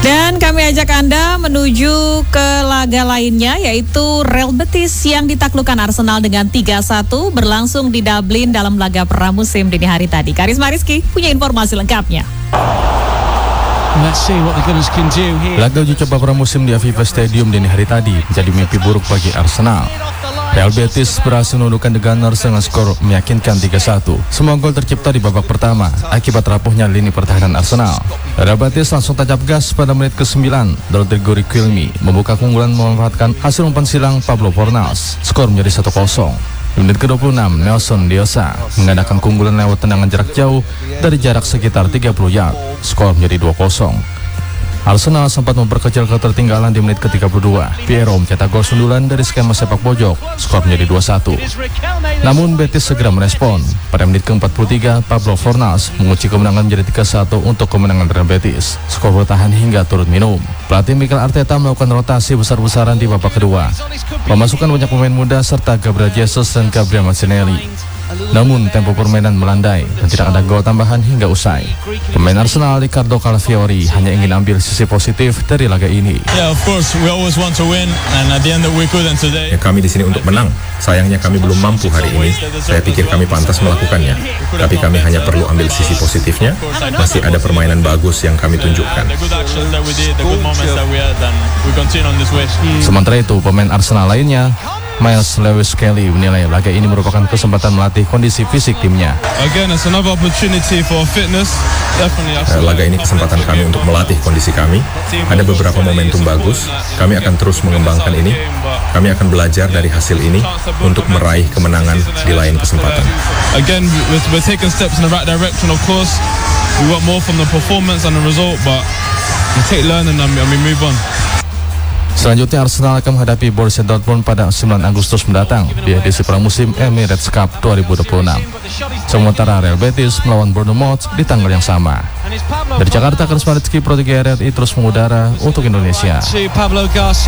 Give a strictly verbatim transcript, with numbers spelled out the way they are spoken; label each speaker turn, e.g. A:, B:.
A: Dan kami ajak Anda menuju ke laga lainnya, yaitu Real Betis yang ditaklukkan Arsenal dengan tiga satu berlangsung di Dublin dalam laga pramusim dini hari tadi. Karisma Rizky punya informasi lengkapnya.
B: Laga uji coba pramusim di Aviva Stadium dini hari tadi menjadi mimpi buruk bagi Arsenal. Real Betis berhasil menundukkan The Gunners dengan skor meyakinkan tiga satu. Semua gol tercipta di babak pertama akibat rapuhnya lini pertahanan Arsenal. Real Betis langsung tancap gas pada menit ke sembilan. Rodrigo Riquelme membuka keunggulan memanfaatkan hasil umpan silang Pablo Fornals. Skor menjadi satu kosong. Di menit ke dua puluh enam, Nelson Diosa mengandalkan keunggulan lewat tendangan jarak jauh dari jarak sekitar tiga puluh yard. Skor menjadi dua kosong. Arsenal sempat memperkecil ketertinggalan di menit ke tiga puluh dua. Piero mencetak gol sundulan dari skema sepak pojok. Skor menjadi dua satu. Namun Betis segera merespon. Pada menit ke empat puluh tiga, Pablo Fornals mengunci kemenangan menjadi tiga satu untuk kemenangan Real Betis. Skor bertahan hingga turut minum. Pelatih Mikel Arteta melakukan rotasi besar-besaran di babak kedua, memasukkan banyak pemain muda serta Gabriel Jesus dan Gabriel Martinelli. Namun tempo permainan melandai dan tidak ada gol tambahan hingga usai. Pemain Arsenal Ricardo Calafiori hanya ingin ambil sisi positif dari laga ini.
C: Yeah, of course, we always want to win, and at the end we couldn't today.
D: Ya, kami di sini untuk menang. Sayangnya kami belum mampu hari ini. Saya pikir kami pantas melakukannya. Tapi kami hanya perlu ambil sisi positifnya. Masih ada permainan bagus yang kami tunjukkan.
B: Sementara itu, pemain Arsenal lainnya, Miles Lewis Kelly, menilai laga ini merupakan kesempatan melatih kondisi fisik timnya.
C: Again, it's another opportunity for fitness. Definitely.
D: Uh, laga ini kesempatan kami untuk melatih kondisi kami. Ada beberapa momentum bagus. Kami akan terus mengembangkan ini. Kami akan belajar dari hasil ini untuk meraih kemenangan di lain kesempatan.
C: Again, we're taking steps in the right direction. Of course, we want more from the performance and the result, but we take learning and we move on.
B: Selanjutnya Arsenal akan menghadapi Borussia Dortmund pada sembilan Agustus mendatang di edisi pramusim Emirates Cup dua ribu dua puluh enam. Sementara Real Betis melawan Bournemouth di tanggal yang sama. Dari Jakarta, Karisma Rizky, Pro tiga R R I terus mengudara untuk Indonesia.